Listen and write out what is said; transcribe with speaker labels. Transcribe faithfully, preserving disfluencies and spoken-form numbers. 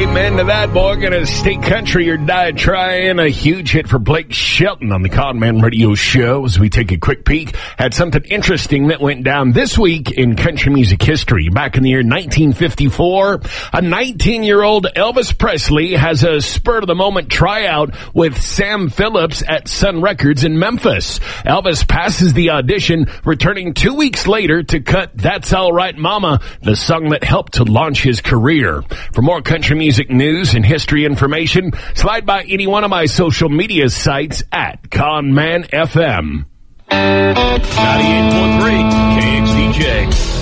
Speaker 1: Amen to that, boy. Gonna stay country or die trying. A huge hit for Blake Shelton on the Conman Radio Show as we take a quick peek at something interesting that went down this week in country music history. Back in the year nineteen fifty-four, a nineteen-year-old Elvis Presley has a spur-of-the-moment tryout with Sam Phillips at Sun Records in Memphis. Elvis passes the audition, returning two weeks later to cut That's All Right Mama, the song that helped to launch his career. For more country music news and history information, slide by any one of my social media sites at Conman F M.
Speaker 2: ninety-eight point three K X D J.